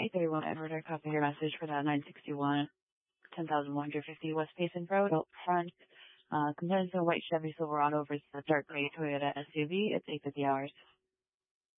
831 Edward. I copy your message for that 961, 10,150 West Payson Road, out front. Components of a white Chevy Silverado versus a dark gray Toyota SUV. It's 8:50 hours.